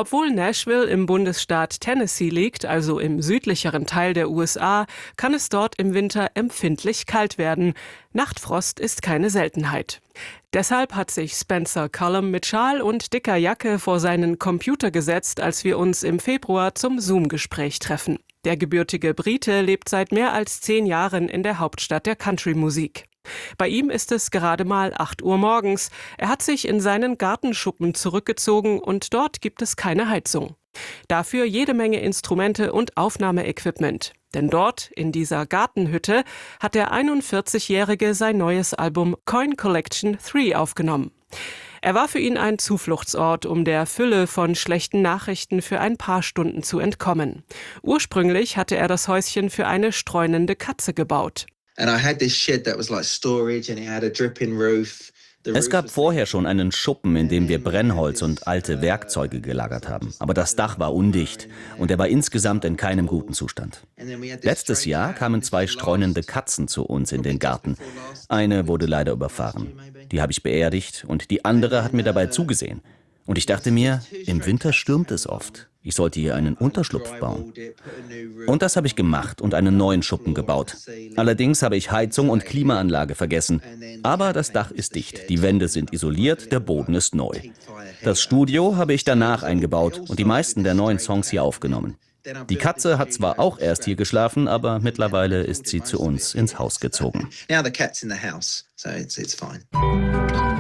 Obwohl Nashville im Bundesstaat Tennessee liegt, also im südlicheren Teil der USA, kann es dort im Winter empfindlich kalt werden. Nachtfrost ist keine Seltenheit. Deshalb hat sich Spencer Cullum mit Schal und dicker Jacke vor seinen Computer gesetzt, als wir uns im Februar zum Zoom-Gespräch treffen. Der gebürtige Brite lebt seit mehr als 10 Jahren in der Hauptstadt der Country-Musik. Bei ihm ist es gerade mal 8 Uhr morgens. Er hat sich in seinen Gartenschuppen zurückgezogen und dort gibt es keine Heizung. Dafür jede Menge Instrumente und Aufnahmeequipment. Denn dort, in dieser Gartenhütte, hat der 41-Jährige sein neues Album Coin Collection 3 aufgenommen. Er war für ihn ein Zufluchtsort, um der Fülle von schlechten Nachrichten für ein paar Stunden zu entkommen. Ursprünglich hatte er das Häuschen für eine streunende Katze gebaut. Es gab vorher schon einen Schuppen, in dem wir Brennholz und alte Werkzeuge gelagert haben. Aber das Dach war undicht und er war insgesamt in keinem guten Zustand. Letztes Jahr kamen 2 streunende Katzen zu uns in den Garten. Eine wurde leider überfahren. Die habe ich beerdigt und die andere hat mir dabei zugesehen. Und ich dachte mir, im Winter stürmt es oft. Ich sollte hier einen Unterschlupf bauen. Und das habe ich gemacht und einen neuen Schuppen gebaut. Allerdings habe ich Heizung und Klimaanlage vergessen. Aber das Dach ist dicht, die Wände sind isoliert, der Boden ist neu. Das Studio habe ich danach eingebaut und die meisten der neuen Songs hier aufgenommen. Die Katze hat zwar auch erst hier geschlafen, aber mittlerweile ist sie zu uns ins Haus gezogen.